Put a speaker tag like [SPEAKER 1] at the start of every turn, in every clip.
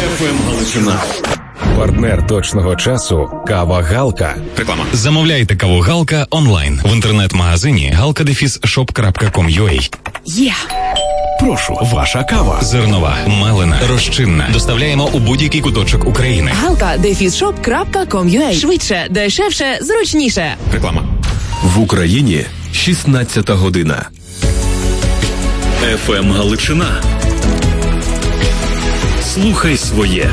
[SPEAKER 1] ФМ Галичина. Партнер точного часу – кава Галка.
[SPEAKER 2] Реклама. Замовляйте каву Галка онлайн в інтернет-магазині galka-shop.com.ua.
[SPEAKER 1] Є! Прошу, ваша кава.
[SPEAKER 2] Зернова, мелена, розчинна. Доставляємо у будь-який куточок України.
[SPEAKER 3] galka-shop.com.ua. Швидше, дешевше, зручніше.
[SPEAKER 2] Реклама.
[SPEAKER 1] В Україні 16 година. ФМ Галичина. Слухай своє.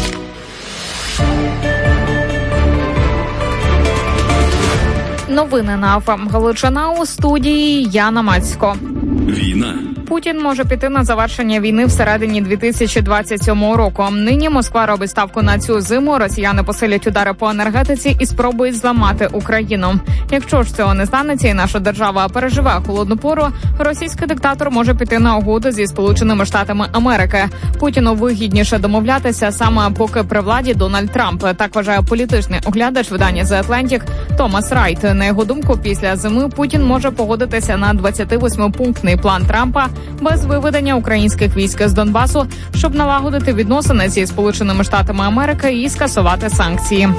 [SPEAKER 4] Новини на ФМ Галичина, у студії Яна Мацько.
[SPEAKER 1] Війна.
[SPEAKER 4] Путін може піти на завершення війни всередині 2027 року. Нині Москва робить ставку на цю зиму, росіяни посилять удари по енергетиці і спробують зламати Україну. Якщо ж цього не станеться і наша держава переживе холодну пору, російський диктатор може піти на угоду зі Сполученими Штатами Америки. Путіну вигідніше домовлятися саме поки при владі Дональд Трамп. Так вважає політичний оглядач видання The Atlantic Томас Райт. На його думку, після зими Путін може погодитися на 28-пунктний план Трампа без виведення українських військ з Донбасу, щоб налагодити відносини зі Сполученими Штатами Америки і скасувати санкції.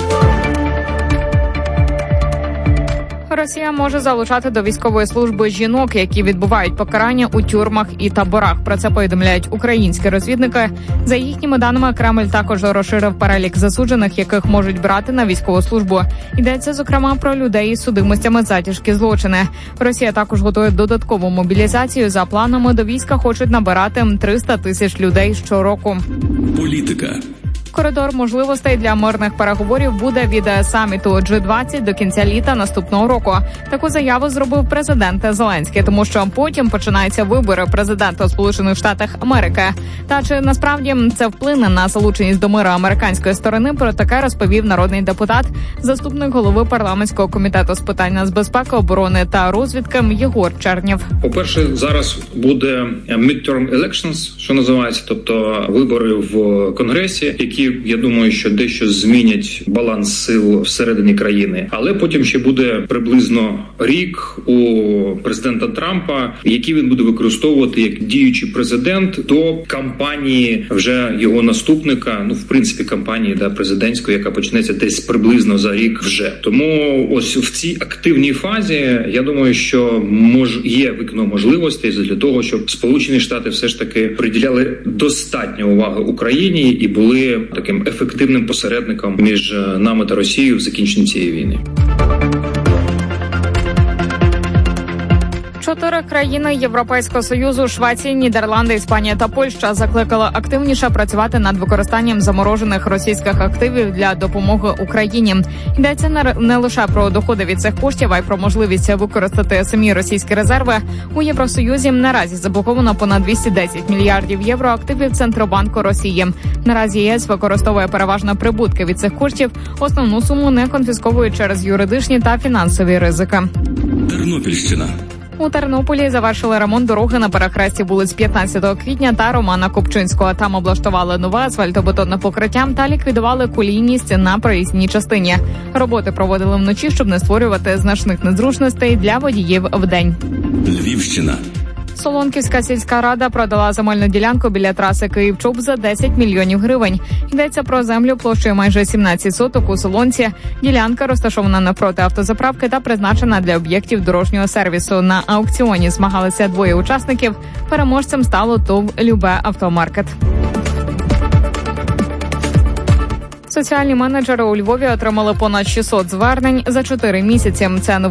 [SPEAKER 4] Росія може залучати до військової служби жінок, які відбувають покарання у тюрмах і таборах. Про це повідомляють українські розвідники. За їхніми даними, Кремль також розширив перелік засуджених, яких можуть брати на військову службу. Йдеться, зокрема, про людей із судимостями за тяжкі злочини. Росія також готує додаткову мобілізацію. За планами, до війська хочуть набирати 300 тисяч людей щороку.
[SPEAKER 1] Політика.
[SPEAKER 4] Коридор можливостей для мирних переговорів буде від саміту G20 до кінця літа наступного року. Таку заяву зробив президент Зеленський, тому що потім починаються вибори президента у Сполучених Штатах Америки. Та чи насправді це вплине на залученість до миру американської сторони, про таке розповів народний депутат, заступник голови парламентського комітету з питань нацбезпеки, оборони та розвідки Єгор Чернєв.
[SPEAKER 5] По-перше, зараз буде midterm elections, що називається, тобто вибори в Конгресі, які, я думаю, що дещо змінять баланс сил всередині країни. Але потім ще буде приблизно рік у президента Трампа, який він буде використовувати як діючий президент до кампанії вже його наступника, в принципі, кампанії президентської, яка почнеться десь приблизно за рік вже. Тому ось в цій активній фазі, я думаю, що є вікно можливостей для того, щоб Сполучені Штати все ж таки приділяли достатньо уваги Україні і були таким ефективним посередником між нами та Росією в закінченні цієї війни.
[SPEAKER 4] 4 країни Європейського Союзу – Швеція, Нідерланди, Іспанія та Польща – закликали активніше працювати над використанням заморожених російських активів для допомоги Україні. Йдеться не лише про доходи від цих коштів, а й про можливість використати самі російські резерви. У Євросоюзі наразі заблоковано понад 210 мільярдів євро активів Центробанку Росії. Наразі ЄС використовує переважно прибутки від цих коштів, основну суму не конфісковує через юридичні та фінансові ризики.
[SPEAKER 1] Тернопільщина.
[SPEAKER 4] У Тернополі завершили ремонт дороги на перехресті вулиць 15 квітня та Романа Купчинського. Там облаштували нове асфальтобетонне покриття та ліквідували колійність на проїзній частині. Роботи проводили вночі, щоб не створювати значних незручностей для водіїв вдень.
[SPEAKER 1] Львівщина.
[SPEAKER 4] Солонківська сільська рада продала земельну ділянку біля траси Київ-Чоп за 10 мільйонів гривень. Йдеться про землю площею майже 17 соток у Солонці. Ділянка розташована навпроти автозаправки та призначена для об'єктів дорожнього сервісу. На аукціоні змагалися 2 учасників. Переможцем стало ТОВ «Любе Автомаркет». Соціальні менеджери у Львові отримали понад 600 звернень за 4 місяці. Це